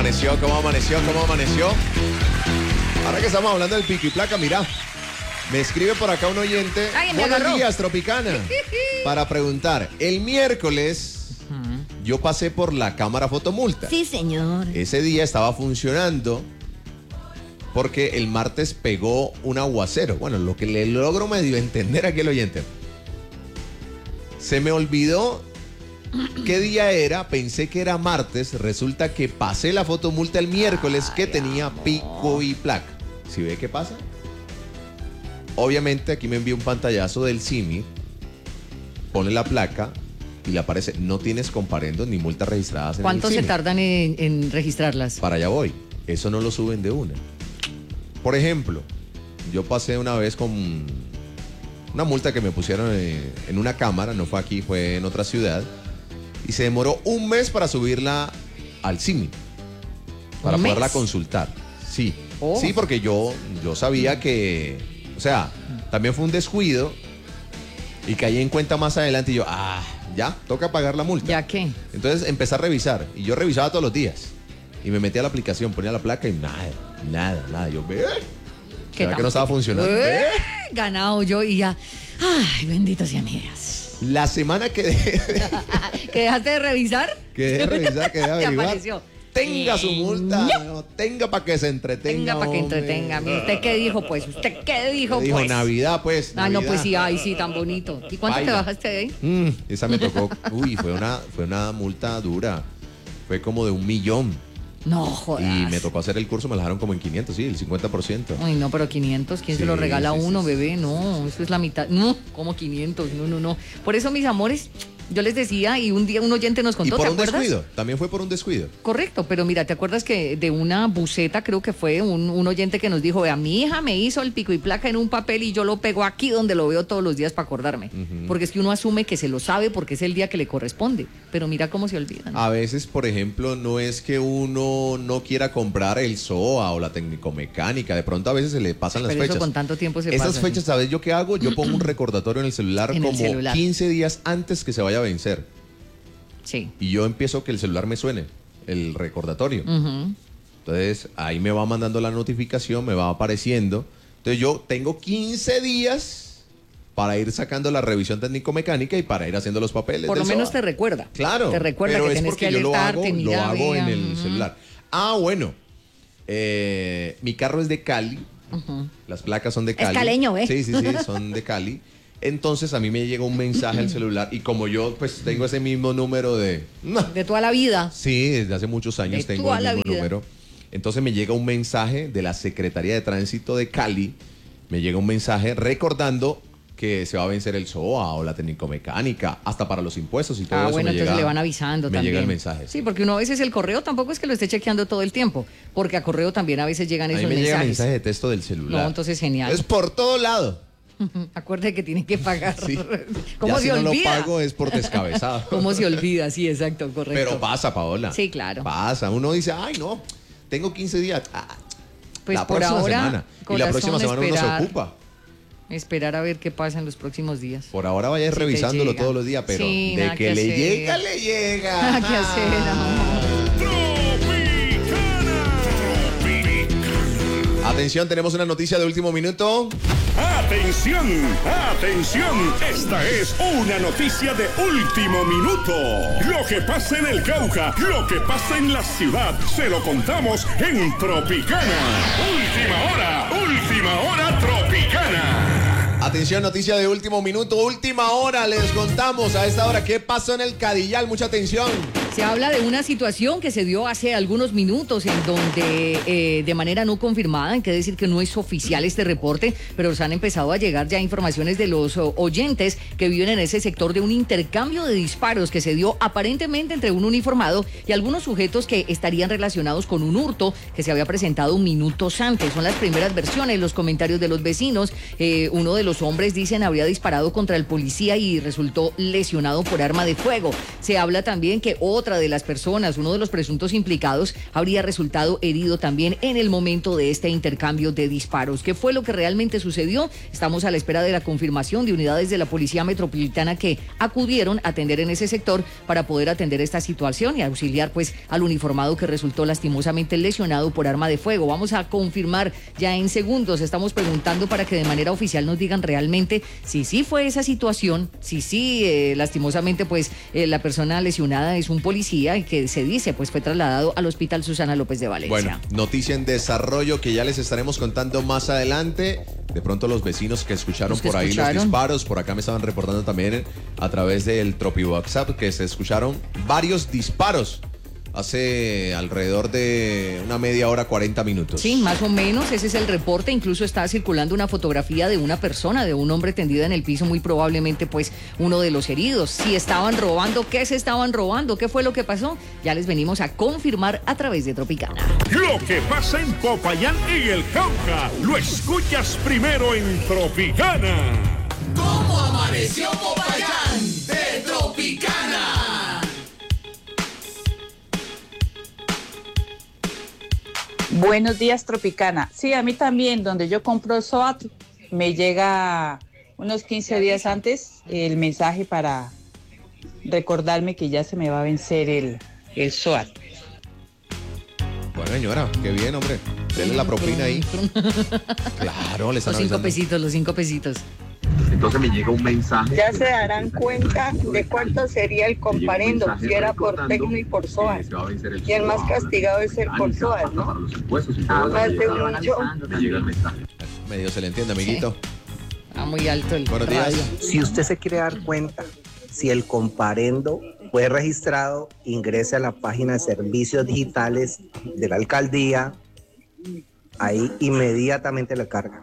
amaneció? ¿Cómo amaneció? ¿Cómo amaneció? Ahora que estamos hablando del pico y placa, mira, me escribe por acá un oyente. Ay, me Buenos agarró. días, Tropicana. Para preguntar, el miércoles yo pasé por la cámara fotomulta. Sí, señor. Ese día estaba funcionando porque el martes pegó un aguacero. Bueno, lo que le logro medio entender a aquel oyente. Se me olvidó qué día era, pensé que era martes, resulta que pasé la fotomulta el miércoles que tenía pico y placa. ¿Sí ve qué pasa? Obviamente aquí me envió un pantallazo del CIMI, pone la placa y le aparece, no tienes comparendos ni multas registradas en el ¿Cuánto se CIMI. tardan en registrarlas? Para allá voy. Eso no lo suben de una. Por ejemplo, yo pasé una vez con una multa que me pusieron en una cámara, no fue aquí, fue en otra ciudad, y se demoró un mes para subirla al CIMI, para ¿Un poderla mes? consultar. Sí, Oh. sí, porque yo sabía que, o sea, también fue un descuido y caí en cuenta más adelante y yo, ya, toca pagar la multa. ¿Ya qué? Entonces empecé a revisar y yo revisaba todos los días y me metí a la aplicación, ponía la placa y nada. Yo, ve, ¿será que no estaba funcionando? Ve. Ganado yo y ya. Ay, bendito sea mi Dios. La semana que dejé ¿Que dejaste de revisar? de revisar, que de Te averiguar, apareció. tenga su multa, no, tenga para que se entretenga. Tenga para que hombre. entretenga. Mire, ¿usted qué dijo, pues? ¿Usted qué dijo, Me dijo pues? Navidad, pues. Ah, no, Navidad. pues sí, ay, sí, tan bonito. ¿Y cuánto te Baila. bajaste de ahí? Esa me tocó. Uy, fue una multa dura. Fue como de 1 millón. No, jodas. Y me tocó hacer el curso, me la dejaron como en 500, sí, el 50%. Ay, no, pero 500, ¿quién se Sí, lo regala a sí, uno, sí, bebé? No, eso es la mitad. No, como 500, no. Por eso, mis amores, yo les decía, y un día un oyente nos Y contó, por ¿te un acuerdas? descuido, también fue por un descuido. Correcto, pero mira, ¿te acuerdas que de una buceta, creo que fue un oyente que nos dijo, vea, mi hija me hizo el pico y placa en un papel y yo lo pego aquí donde lo veo todos los días para acordarme? Porque es que uno asume que se lo sabe porque es el día que le corresponde, pero mira cómo se olvidan. A veces, por ejemplo, no es que uno no quiera comprar el SOA o la técnico-mecánica, de pronto a veces se le pasan las Pero fechas. eso con tanto tiempo se Esas pasa. fechas, ¿sabes yo qué hago? Yo pongo un recordatorio en el celular En el como celular. 15 días antes que se vaya a vencer. Sí. Y yo empiezo que el celular me suene, el recordatorio. Ujú. Entonces, ahí me va mandando la notificación, me va apareciendo. Entonces, yo tengo 15 días para ir sacando la revisión técnico-mecánica y para ir haciendo los papeles. Por lo del menos SOA. te recuerda. Claro, Te recuerda pero que es tienes porque que yo lo alistarte, hago mira, en vea. el celular. Bueno, mi carro es de Cali, las placas son de Cali. caleño, ¿eh? Sí, son de Cali. Entonces a mí me llega un mensaje al celular y como yo pues tengo ese mismo número de... De toda la vida. Sí, desde hace muchos años De tengo toda el la mismo vida. número. Entonces me llega un mensaje de la Secretaría de Tránsito de Cali, me llega un mensaje recordando que se va a vencer el SOA o la técnico-mecánica, hasta para los impuestos y todo eso. Bueno, me entonces llega- le van avisando me también. llega el mensaje. Sí, porque uno a veces el correo tampoco es que lo esté chequeando todo el tiempo, porque a correo también a veces llegan A mí esos me llega mensajes. mensaje de texto del celular. No, entonces genial. Es por todo lado. Acuerde que tiene que pagar. Sí. ¿Cómo Ya se si no olvida? lo pago es por descabezado. ¿Cómo se olvida? Sí, exacto, correcto. Pero pasa, Paola. Sí, claro. Pasa. Uno dice, ay, no, tengo 15 días. Pues la por próxima ahora, semana. Y la corazón, próxima semana uno se esperar. ocupa. Esperar a ver qué pasa en los próximos días. Por ahora vaya Si te revisándolo llega. todos los días, pero Sí, de nada que que le hacer. llega, le llega. Nada que hacer, amor. Atención, tenemos una noticia de último minuto. ¡Atención! ¡Atención! Esta es una noticia de último minuto. Lo que pasa en el Cauca, lo que pasa en la ciudad, se lo contamos en Tropicana. Última hora Tropicana. Atención, noticia de último minuto, última hora. Les contamos a esta hora qué pasó en el Cadillal. Mucha atención. Se habla de una situación que se dio hace algunos minutos en donde de manera no confirmada, hay que decir que no es oficial este reporte, pero se han empezado a llegar ya informaciones de los oyentes que viven en ese sector de un intercambio de disparos que se dio aparentemente entre un uniformado y algunos sujetos que estarían relacionados con un hurto que se había presentado minutos antes. Son las primeras versiones, los comentarios de los vecinos. Uno de los hombres, dicen, habría disparado contra el policía y resultó lesionado por arma de fuego. Se habla también que otra de las personas, uno de los presuntos implicados, habría resultado herido también en el momento de este intercambio de disparos. ¿Qué fue lo que realmente sucedió? Estamos a la espera de la confirmación de unidades de la Policía Metropolitana que acudieron a atender en ese sector para poder atender esta situación y auxiliar pues al uniformado que resultó lastimosamente lesionado por arma de fuego. Vamos a confirmar ya en segundos. Estamos preguntando para que de manera oficial nos digan realmente si sí fue esa situación, si sí lastimosamente pues la persona lesionada es un policía y que se dice pues fue trasladado al Hospital Susana López de Valencia. Bueno, noticia en desarrollo que ya les estaremos contando más adelante. De pronto los vecinos que escucharon por ahí los disparos, por acá me estaban reportando también a través del Tropi WhatsApp que se escucharon varios disparos hace alrededor de una media hora, 40 minutos. Sí, más o menos, ese es el reporte. Incluso está circulando una fotografía de una persona, de un hombre tendido en el piso, muy probablemente pues uno de los heridos. Si estaban robando, ¿qué se estaban robando? ¿Qué fue lo que pasó? Ya les venimos a confirmar a través de Tropicana. Lo que pasa en Popayán y el Cauca, lo escuchas primero en Tropicana. ¿Cómo amaneció Popayán? De Tropicana. Buenos días, Tropicana. Sí, a mí también, donde yo compro SOAT, me llega unos 15 días antes el mensaje para recordarme que ya se me va a vencer el SOAT. Bueno, señora, qué bien, hombre. Denle la propina ahí. Claro, le están avisando. Los 5 pesitos. Entonces me llega un mensaje. Ya se darán cuenta de cuánto sería el comparendo, si era por Tecno y por SOAT. Y el más castigado es el por SOAT, ¿no? Más de un millón. Me llega el mensaje. Medio se le entiende, amiguito. Ah, muy alto el Buenos días. radio. Si usted se quiere dar cuenta, si el comparendo fue registrado, ingrese a la página de servicios digitales de la alcaldía. Ahí inmediatamente le carga.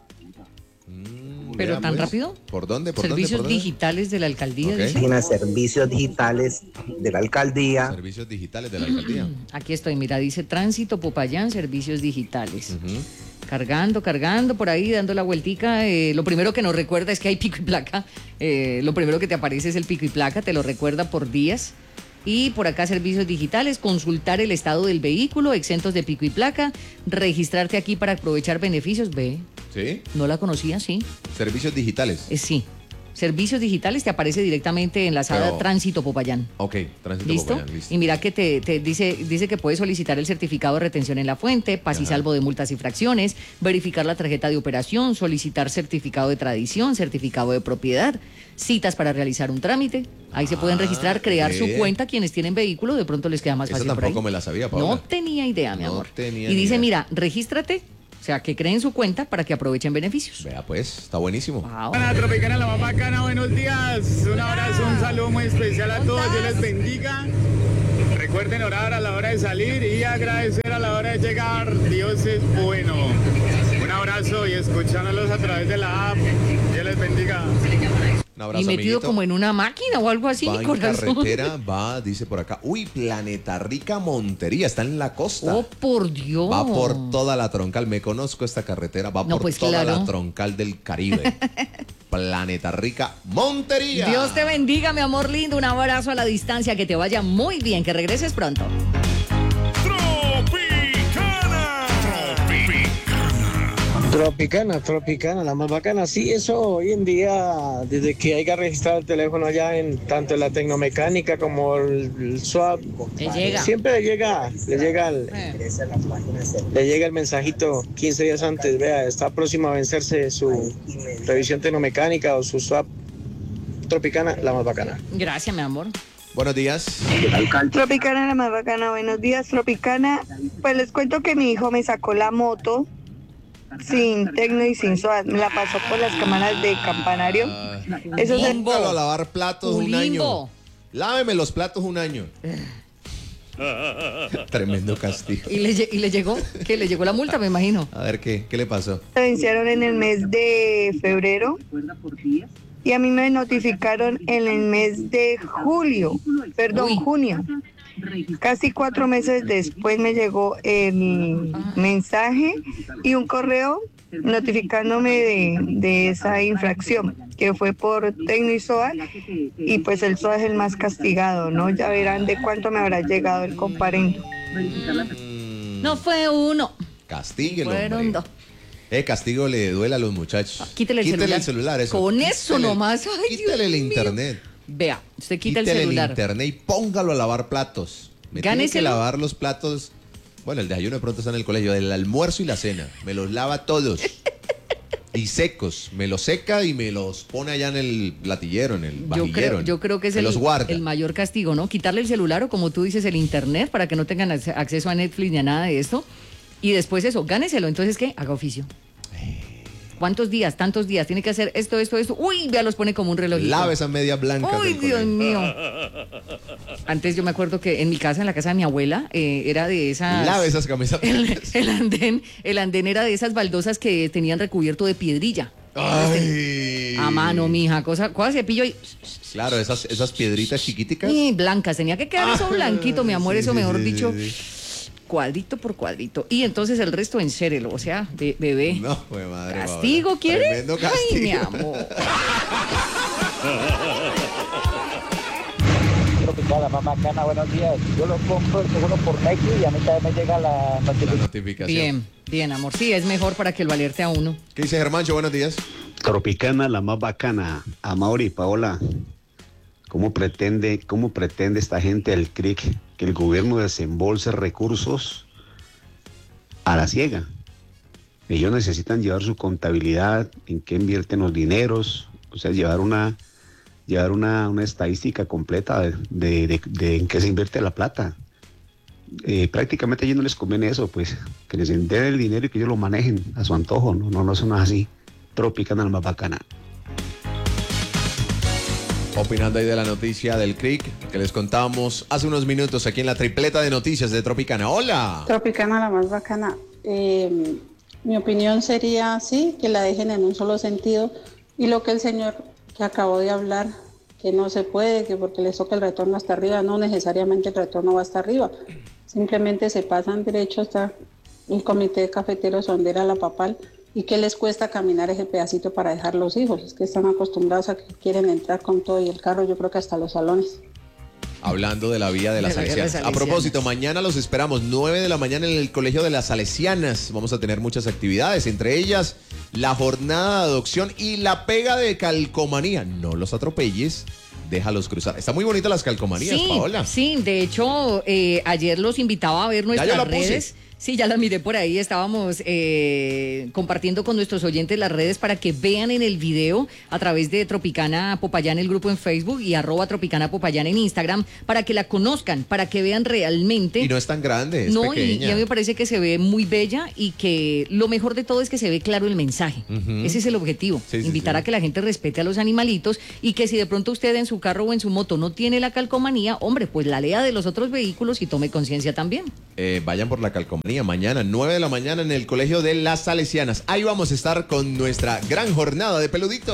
¿Pero Vea, tan pues. rápido? ¿Por dónde? Servicios digitales de la alcaldía, Ok. dice. Página de servicios digitales de la alcaldía. Servicios digitales de la alcaldía. Aquí estoy, mira, dice Tránsito Popayán, servicios digitales. Ujú. Cargando por ahí, dando la vueltica. Lo primero que nos recuerda es que hay pico y placa. Lo primero que te aparece es el pico y placa, te lo recuerda por días. Y por acá servicios digitales, consultar el estado del vehículo, exentos de pico y placa, registrarte aquí para aprovechar beneficios. Ve, ¿Sí? no la conocía, sí. Servicios digitales. Sí. Servicios digitales te aparece directamente enlazada Pero- Tránsito Popayán. Ok, tránsito ¿Listo? Popayán, listo. Y mira que te dice que puedes solicitar el certificado de retención en la fuente, paz y Ajá. salvo de multas y fracciones, verificar la tarjeta de operación, solicitar certificado de tradición, certificado de propiedad, citas para realizar un trámite. Ahí se pueden registrar, crear su bien. cuenta. Quienes tienen vehículo, de pronto les queda más Esa fácil por ahí. tampoco me la sabía, Paola. No tenía idea, mi No amor. tenía Y ni dice, idea. mira, regístrate, o sea, que creen su cuenta para que aprovechen beneficios. Vea, pues, está buenísimo. Wow. Hola, Tropicana, la más bacana, buenos días. Un abrazo, un saludo muy especial a todos. Dios les bendiga. Recuerden orar a la hora de salir y agradecer a la hora de llegar. Dios es bueno. Un abrazo y escuchándolos a través de la app. Dios les bendiga. Un abrazo, Y metido amiguito. como en una máquina o algo así, Va mi en corazón. carretera, va, dice por acá. Uy, Planeta Rica Montería, está en la costa. Oh, por Dios. Va por toda la troncal, me conozco esta carretera, va No, por pues, toda claro. la troncal del Caribe. Planeta Rica Montería. Dios te bendiga, mi amor lindo. Un abrazo a la distancia. Que te vaya muy bien. Que regreses pronto. Tropicana. Tropicana, la más bacana. Sí, eso hoy en día, desde que haya registrado el teléfono allá en tanto en la tecnomecánica como el SWAP, Te llega. siempre le llega Ingrese a la página de servicios. le llega el mensajito 15 días antes. Vea, está próximo a vencerse su revisión tecnomecánica o su SWAP. Tropicana, la más bacana. Gracias, mi amor. Buenos días. Tropicana, la más bacana. Buenos días, Tropicana. Pues les cuento que mi hijo me sacó la moto sin Tecno y sin SOAT. Me la pasó por las cámaras de campanario. Eso es Limbo. Póngalo a lavar platos un año. limbo. Láveme los platos un año. Tremendo castigo. ¿Y le llegó? ¿Qué? ¿Le llegó la multa, me imagino? A ver, ¿qué le pasó? se vencieron en el mes de febrero y a mí me notificaron en el mes de junio. Casi 4 meses después me llegó el mensaje y un correo notificándome de esa infracción. que fue por Tecno y SOAT, y pues el SOAT es el más castigado, ¿no? Ya verán de cuánto me habrá llegado el comparendo. No fue uno. Castíguelo, Fueron hombre. dos. Castigo le duele a los muchachos. Quítele el celular. eso. Con eso nomás. Ay, Quítale el Dios mío. internet. Vea, usted quita Quítale el celular. internet y póngalo a lavar platos. Me tiene que Gáneselo. lavar los platos. Bueno, el desayuno de pronto está en el colegio. El almuerzo y la cena. Me los lava todos. Y secos. Me los seca y me los pone allá en el platillero, en el vajillero. Yo creo que es me los guarda. el mayor castigo, ¿no? Quitarle el celular o, como tú dices, el internet para que no tengan acceso a Netflix ni a nada de esto. Y después eso, gáneselo. Entonces, ¿qué? Haga oficio. ¿Cuántos días? Tantos días. Tiene que hacer esto. Uy, vea, los pone como un reloj. Lava esa media blanca. Uy, Dios mío. Antes yo me acuerdo que en mi casa, en la casa de mi abuela, era de esas... Lava esas camisas. El andén era de esas baldosas que tenían recubierto de piedrilla. Ay. A mano, mija. Cosa cepillo y... Claro, esas piedritas chiquiticas. Y blancas. Tenía que quedar eso blanquito, mi amor. Sí, eso, sí, mejor sí, dicho... sí, sí. Cuadrito por cuadrito. Y entonces el resto ensérelo, o sea, bebé. No, fue madre. ¿Castigo Paola. quiere? Tremendo castigo. Ay, mi amor. Tropicana, mamá Cana, buenos días. Yo lo compro el seguro por Nike y a mí también me llega la notificación. Bien, amor. Sí, es mejor para que lo alerte a uno. ¿Qué dice Germancho? Buenos días. Tropicana, la más bacana. A Mauri, Paola, ¿cómo pretende esta gente del CRIC que el gobierno desembolse recursos a la ciega? Ellos necesitan llevar su contabilidad, en qué invierten los dineros, o sea, llevar una estadística completa de en qué se invierte la plata. Prácticamente a ellos no les conviene eso, pues, que les den el dinero y que ellos lo manejen a su antojo, no son así. Tropicana, la más bacana. Opinando ahí de la noticia del CRIC que les contábamos hace unos minutos aquí en la tripleta de noticias de Tropicana. ¡Hola! Tropicana, la más bacana. Mi opinión sería, sí, que la dejen en un solo sentido. Y lo que el señor que acabó de hablar, que no se puede, que porque les toca el retorno hasta arriba, no necesariamente el retorno va hasta arriba. Simplemente se pasan derecho hasta el comité de cafeteros Sondera La Papal. ¿Y qué les cuesta caminar ese pedacito para dejar los hijos? Es que están acostumbrados a que quieren entrar con todo y el carro, yo creo que hasta los salones. Hablando de la vía de las Salesianas. A propósito, mañana los esperamos, 9 de la mañana en el Colegio de las Salesianas. Vamos a tener muchas actividades, entre ellas la jornada de adopción y la pega de calcomanía. No los atropelles, déjalos cruzar. Está muy bonita las calcomanías, Sí, Paola. sí, de hecho, ayer los invitaba a ver yo la nuestras puse. redes. Sí, ya la miré por ahí, estábamos compartiendo con nuestros oyentes las redes para que vean en el video a través de Tropicana Popayán, el grupo en Facebook, y @Tropicana Popayán en Instagram, para que la conozcan, para que vean realmente. Y no es tan grande, es No, pequeña. y a mí me parece que se ve muy bella y que lo mejor de todo es que se ve claro el mensaje. Ujú. Ese es el objetivo, Sí, sí, invitar sí. a que la gente respete a los animalitos y que si de pronto usted en su carro o en su moto no tiene la calcomanía, hombre, pues la lea de los otros vehículos y tome conciencia también. Vayan por la calcomanía mañana, 9 de la mañana en el Colegio de las Salesianas. Ahí vamos a estar con nuestra gran jornada de peluditos.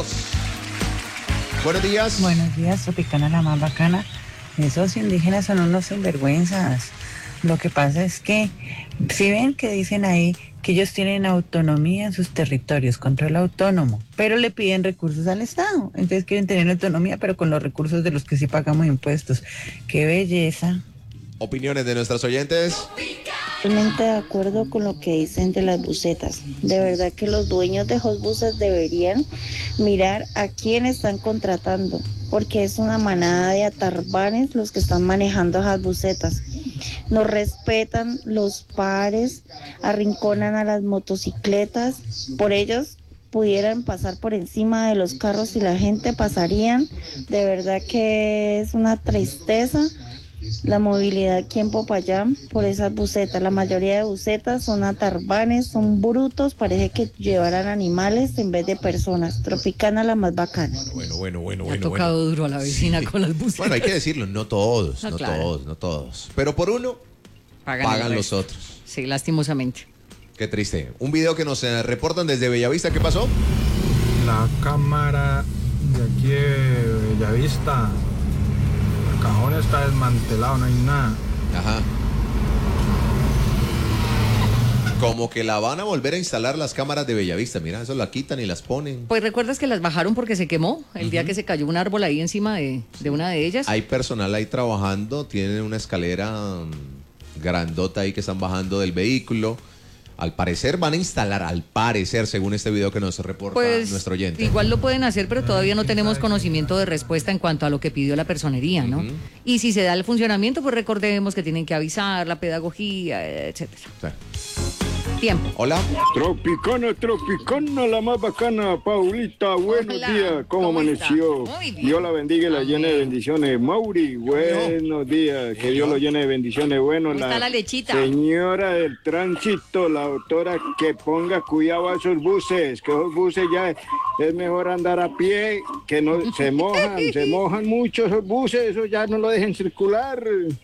Buenos días. Buenos días, Tropicana, la más bacana. Esos indígenas son unos sinvergüenzas. Lo que pasa es que, si ven que dicen ahí que ellos tienen autonomía en sus territorios, control autónomo, pero le piden recursos al Estado. Entonces quieren tener autonomía, pero con los recursos de los que sí pagamos impuestos. ¡Qué belleza! Opiniones de nuestros oyentes. Totalmente de acuerdo con lo que dicen de las busetas. De verdad que los dueños de los buses deberían mirar a quién están contratando, porque es una manada de atarbanes los que están manejando esas busetas. No respetan los pares, arrinconan a las motocicletas. Por ellos pudieran pasar por encima de los carros y la gente pasarían. De verdad que es una tristeza la movilidad aquí en Popayán por esas busetas. La mayoría de busetas son atarbanes, son brutos, parece que llevaran animales en vez de personas. Tropicana, la más bacana. Bueno. Ha tocado duro a la vecina con las busetas. Bueno, hay que decirlo, no todos, No, no claro. todos. Pero por uno, pagan los otros. Sí, lastimosamente. Qué triste. Un video que nos reportan desde Bellavista. ¿Qué pasó? La cámara de aquí de Bellavista, el cajón está desmantelado, no hay nada. Ajá. Como que la van a volver a instalar las cámaras de Bellavista. Mira, eso la quitan y las ponen. Pues recuerdas que las bajaron porque se quemó el día que se cayó un árbol ahí encima de una de ellas. Hay personal ahí trabajando, tienen una escalera grandota ahí que están bajando del vehículo. Al parecer van a instalar, al parecer, según este video que nos reporta Pues nuestro oyente. igual lo pueden hacer, pero todavía no tenemos conocimiento de respuesta en cuanto a lo que pidió la personería, ¿no? Y si se da el funcionamiento, pues recordemos que tienen que avisar, la pedagogía, etcétera. Sí. Tiempo. Hola. Tropicana, la más bacana, Paulita, buenos días, ¿cómo amaneció? Dios la bendiga y la llene de bendiciones. Mauri, buenos días, que Dios lo llene de bendiciones. Bueno, ¿Cómo está la lechita? Señora del tránsito, la doctora, que ponga cuidado a esos buses, que esos buses ya es mejor andar a pie, que no se mojan mucho esos buses, eso ya no lo dejen circular.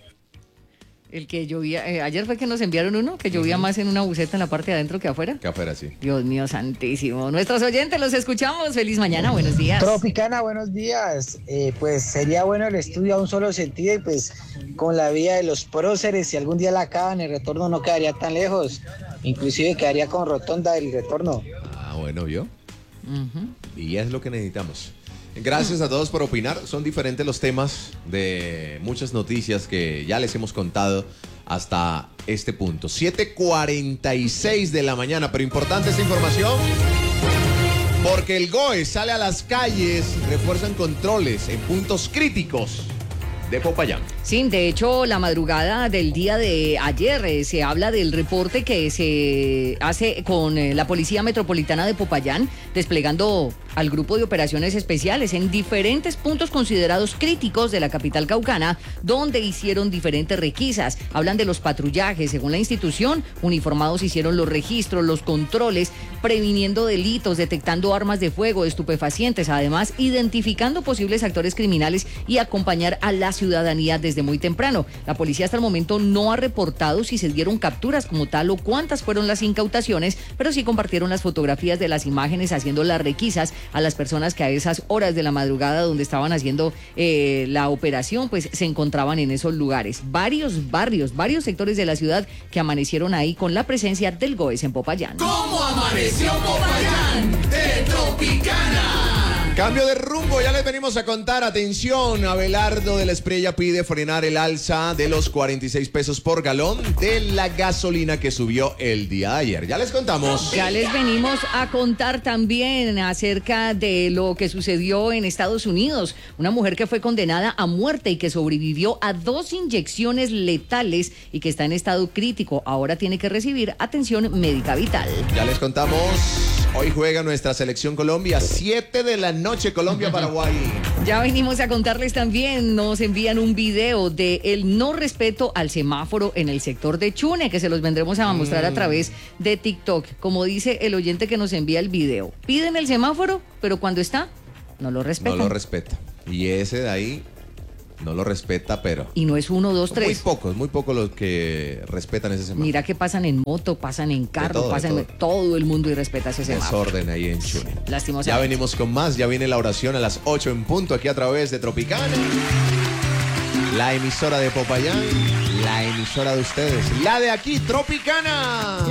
El que llovía, ayer fue que nos enviaron uno, que llovía más en una buseta en la parte de adentro que afuera. Que afuera, sí. Dios mío santísimo. Nuestros oyentes los escuchamos. Feliz mañana, buenos días. Tropicana, buenos días. Pues sería bueno el estudio a un solo sentido y pues con la vía de los próceres, si algún día la acaban, el retorno no quedaría tan lejos. Inclusive quedaría con rotonda del retorno. Ah, bueno, ¿vio? Y ya es lo que necesitamos. Gracias a todos por opinar. Son diferentes los temas de muchas noticias que ya les hemos contado hasta este punto. 7:46 de la mañana, pero importante esta información porque el GOE sale a las calles, refuerzan controles en puntos críticos de Popayán. Sí, de hecho, la madrugada del día de ayer se habla del reporte que se hace con la Policía Metropolitana de Popayán, desplegando al grupo de operaciones especiales en diferentes puntos considerados críticos de la capital caucana, donde hicieron diferentes requisas. Hablan de los patrullajes. Según la institución, uniformados hicieron los registros, los controles, previniendo delitos, detectando armas de fuego, estupefacientes, además identificando posibles actores criminales y acompañar a la ciudadanía desde muy temprano. La policía hasta el momento no ha reportado si se dieron capturas como tal o cuántas fueron las incautaciones, pero sí compartieron las fotografías de las imágenes haciendo las requisas a las personas que a esas horas de la madrugada donde estaban haciendo la operación, pues se encontraban en esos lugares. Varios barrios, varios sectores de la ciudad que amanecieron ahí con la presencia del GOES en Popayán. ¿Cómo amaneció Popayán? De Tropicana. Cambio de rumbo, ya les venimos a contar. Atención, Abelardo de la Espriella pide frenar el alza de los 46 pesos por galón de la gasolina que subió el día de ayer. Ya les contamos. Ya les venimos a contar también acerca de lo que sucedió en Estados Unidos. Una mujer que fue condenada a muerte y que sobrevivió a 2 inyecciones letales y que está en estado crítico. Ahora tiene que recibir atención médica vital. Ya les contamos. Hoy juega nuestra selección Colombia, 7 de la noche, Colombia-Paraguay. Ya venimos a contarles también, nos envían un video de el no respeto al semáforo en el sector de Chune, que se los vendremos a mostrar a través de TikTok. Como dice el oyente que nos envía el video, piden el semáforo, pero cuando está, no lo respetan. No lo respeta. Y ese de ahí no lo respeta, pero... Y no es 1, 2, 3. Muy pocos los que respetan ese semáforo. Mira que pasan en moto, pasan en carro, todo el mundo y respeta ese semáforo. Desorden ahí en Chune. Lastimosamente. Ya venimos con más, ya viene la oración a las 8 en punto aquí a través de Tropicana. La emisora de Popayán, la emisora de ustedes, la de aquí, Tropicana.